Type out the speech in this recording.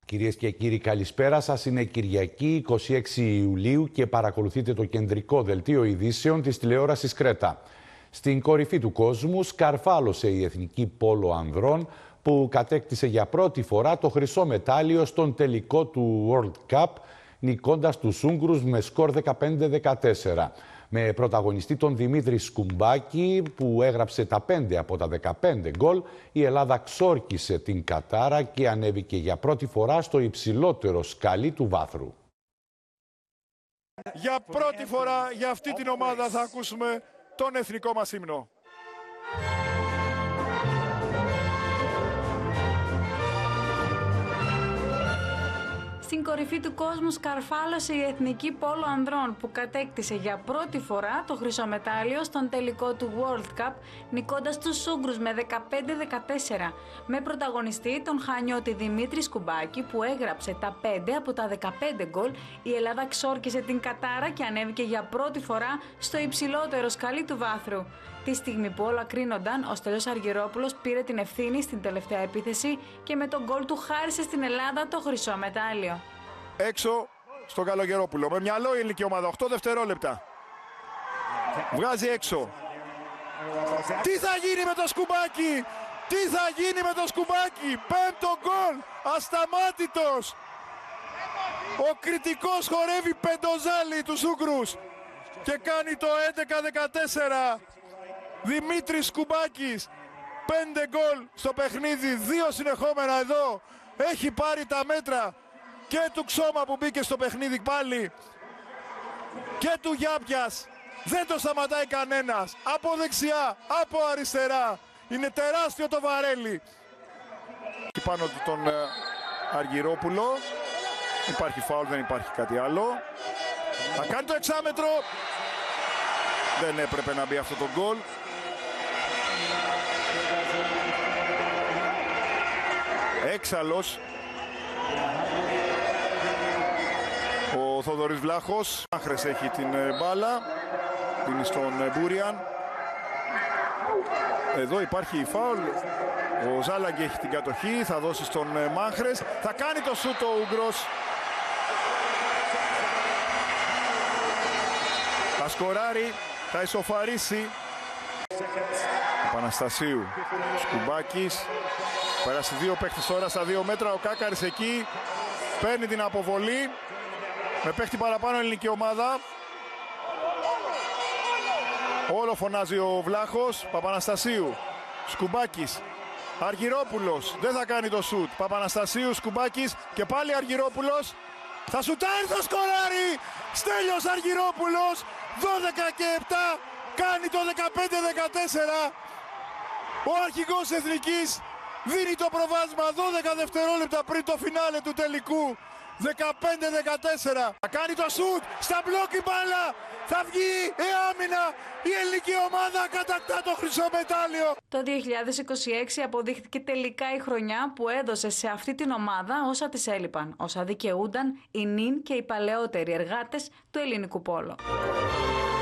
Κυρίες και κύριοι, καλησπέρα σας. Είναι Κυριακή 26 Ιουλίου και παρακολουθείτε το κεντρικό δελτίο ειδήσεων της τηλεόρασης Κρέτα. Στην κορυφή του κόσμου σκαρφάλωσε η εθνική πόλο ανδρών που κατέκτησε για πρώτη φορά το χρυσό μετάλλιο στον τελικό του World Cup, νικώντας τους Ούγγρους με σκορ 15-14. Με πρωταγωνιστή τον Δημήτρη Σκουμπάκη που έγραψε τα 5 από τα 15 γκολ, η Ελλάδα ξόρκισε την κατάρα και ανέβηκε για πρώτη φορά στο υψηλότερο σκαλί του βάθρου. Για πρώτη φορά για αυτή την ομάδα θα ακούσουμε τον εθνικό μας ύμνο. Στην κορυφή του κόσμου σκαρφάλωσε η εθνική πόλο ανδρών που κατέκτησε για πρώτη φορά το χρυσό μετάλλιο στον τελικό του World Cup, νικώντας τους Ούγγρους με 15-14. Με πρωταγωνιστή τον χανιώτη Δημήτρη Σκουμπάκη που έγραψε τα 5 από τα 15 γκολ, η Ελλάδα ξόρκισε την κατάρα και ανέβηκε για πρώτη φορά στο υψηλότερο σκαλί του βάθρου. Τη στιγμή που όλα κρίνονταν, ο Στέλιος Αργυρόπουλος πήρε την ευθύνη στην τελευταία επίθεση και με τον γκολ του χάρισε στην Ελλάδα το χρυσό μετάλλιο. Έξω στον Καλογερόπουλο. Με μυαλό η ελληνική ομάδα. 8 δευτερόλεπτα. Βγάζει έξω. Τι θα γίνει με το Σκουμπάκι! Τι θα γίνει με το Σκουμπάκι! Πέμπτο γκολ! Ασταμάτητος! Ο κριτικός χορεύει πεντοζάλι τους Ούγγρους και κάνει το 11-14. Δημήτρης Σκουμπάκης, 5 γκολ στο παιχνίδι, 2 συνεχόμενα εδώ. Έχει πάρει τα μέτρα και του Ξώμα που μπήκε στο παιχνίδι πάλι και του Γιάπιας. Δεν το σταματάει κανένας. Από δεξιά, από αριστερά. Είναι τεράστιο το βαρέλι. Και πάνω του τον Αργυρόπουλο. Υπάρχει φάουλ, δεν υπάρχει κάτι άλλο. Θα κάνει το εξάμετρο. Δεν έπρεπε να μπει αυτό το γκολ. Έξαλλος ο Θοδωρής Βλάχος. Άχρες έχει την μπάλα. Είναι στον Μπούριαν. Εδώ υπάρχει φάουλ. Ο Ζάλαγκη έχει την κατοχή. Θα δώσει στον Μάχρες. Θα κάνει το σούτ ο Ούγγρος. Θα σκοράρει. Θα ισοφαρίσει. Παναστασίου. Σκουμπάκης. Πέρασε 2 παίχτες τώρα στα 2 μέτρα. Ο Κάκαρης εκεί. Παίρνει την αποβολή. Με παίχτη παραπάνω ελληνική ομάδα. Όλο φωνάζει ο Βλάχος. Παπαναστασίου. Σκουμπάκης. Αργυρόπουλος. Δεν θα κάνει το σουτ. Παπαναστασίου, Σκουμπάκης και πάλι Αργυρόπουλος. Θα σουτάρει, θα σκοράρει. Στέλιος Αργυρόπουλος. 12 και 7. Κάνει το 15-14. Ο αρχηγός εθνικής δίνει το προβάδισμα 12 δευτερόλεπτα πριν το φινάλε του τελικού. 15-14. Θα κάνει το σουτ. Στα μπλοκ η μπάλα. Θα βγει η άμυνα. Η ελληνική ομάδα κατακτά το χρυσό μετάλλιο. Το 2026 αποδείχθηκε τελικά η χρονιά που έδωσε σε αυτή την ομάδα όσα της έλειπαν. Όσα δικαιούνταν οι νυν και οι παλαιότεροι εργάτες του ελληνικού πόλο.